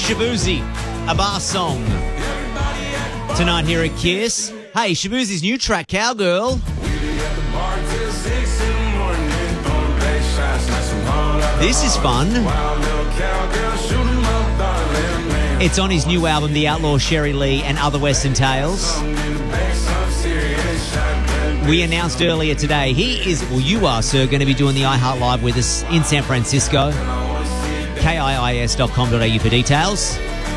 Shaboozey, a bar song. Tonight here at Kiss. Hey, Shaboozey's new track, Cowgirl. This is fun. It's on his new album, The Outlaw, Sherry Lee and Other Western Tales. We announced earlier today he is, well, you are, sir, going to be doing the iHeart Live with us in San Francisco. KIIS.com.au for details.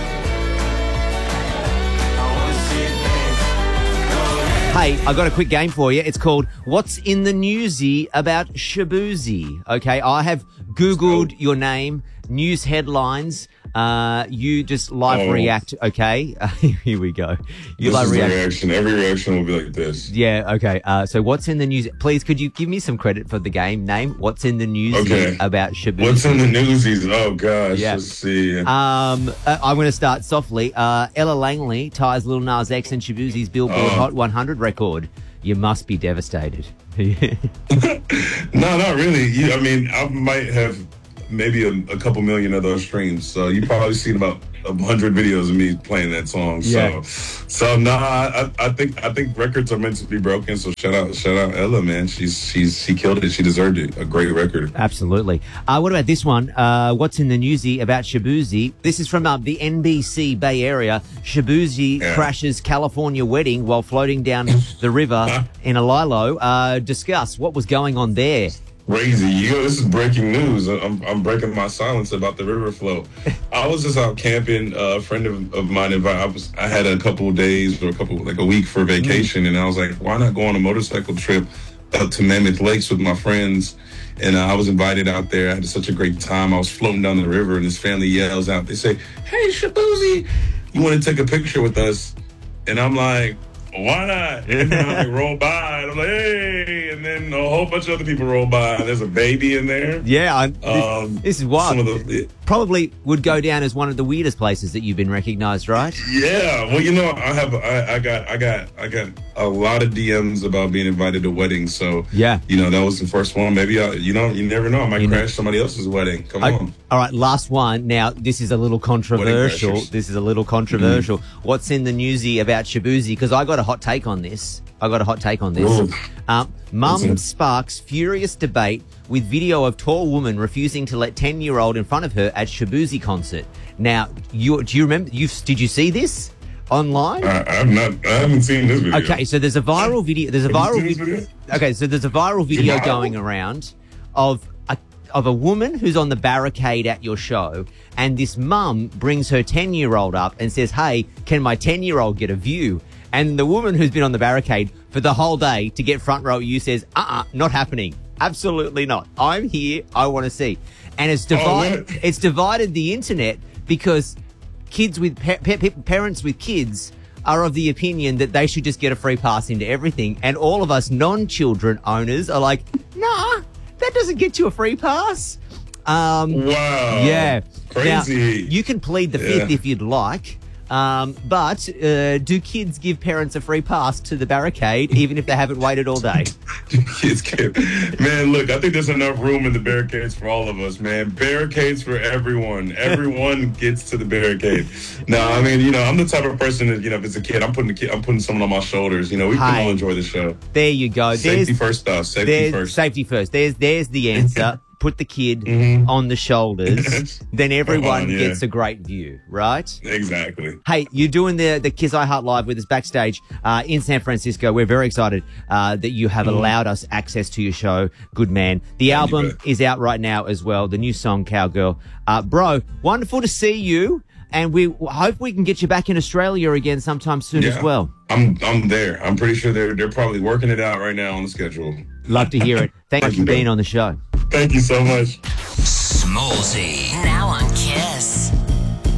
Hey, I got a quick game for you. It's called What's in the Newsy About Shaboozey. Okay, I have Googled your name, news headlines. You just live react, okay? Here we go. You live reaction. Every reaction will be like this. Yeah, okay. So what's in the news? Please, could you give me some credit for the game name? What's in the news about Shaboozey? What's in the newsies? Oh, gosh. Yeah. Let's see. I'm going to start softly. Ella Langley ties Lil Nas X and Shaboozey's Billboard Hot 100 record. You must be devastated. No, not really. I mean, I might have maybe a couple million of those streams. So you probably seen about 100 videos of me playing that song. Yeah. So no, I think records are meant to be broken. So shout out Ella, man. She killed it. She deserved it. A great record. Absolutely. What about this one? What's in the newsy about Shaboozey? This is from the NBC Bay Area. Shaboozey crashes California wedding while floating down the river in a Lilo. Discuss what was going on there. Crazy. This is breaking news. I'm breaking my silence about the river flow. I was just out camping. A friend of mine I had a couple of days or a week for vacation, and I was like, why not go on a motorcycle trip up to Mammoth Lakes with my friends? And I was invited out there. I had such a great time. I was floating down the river, and this family yells out. They say, "Hey, Shaboozey, you want to take a picture with us?" And I'm like, why not? And then I roll by, and I'm like, hey, and then a whole bunch of other people roll by, and there's a baby in there. Yeah, this is wild. Probably would go down as one of the weirdest places that you've been recognized, right? Yeah, well, I got a lot of DMs about being invited to weddings, so yeah, that was the first one. Maybe you never know, I might crash somebody else's wedding. Come on. All right, last one. Now, this is a little controversial. What's in the newsy about Shaboozey? Because I got a hot take on this. Mum sparks furious debate with video of tall woman refusing to let 10-year-old in front of her at Shaboozey concert. Now, do you remember? Did you see this online? I haven't seen this video. Okay, so there's a viral video. Okay, so there's a viral video going around of a woman who's on the barricade at your show, and this mum brings her 10-year-old up and says, "Hey, can my 10-year-old get a view?" And the woman who's been on the barricade for the whole day to get front row, you says, not happening. Absolutely not. I'm here. I want to see. And it's divided the internet because kids with parents with kids are of the opinion that they should just get a free pass into everything. And all of us non-children owners are like, nah, that doesn't get you a free pass. Wow. Yeah. Crazy. Now, you can plead the fifth if you'd like. But do kids give parents a free pass to the barricade even if they haven't waited all day? Kids can't. Man, look, I think there's enough room in the barricades for all of us, man. Barricades for everyone. Everyone gets to the barricade. No, I mean, I'm the type of person that, if it's a kid, I'm putting someone on my shoulders. We can all enjoy the show. There you go. Safety first stuff. Safety first. There's the answer. Put the kid on the shoulders, then everyone gets a great view, right? Exactly. Hey, you're doing the Kiss iHeart Live with us backstage in San Francisco. We're very excited that you have allowed us access to your show. Good man. The album is out right now as well, the new song, Cowgirl. Bro, wonderful to see you, and we hope we can get you back in Australia again sometime soon as well. I'm there. I'm pretty sure they're probably working it out right now on the schedule. Love to hear it. Thanks for being on the show. Thank you so much. Smallzy. Now on Kiss.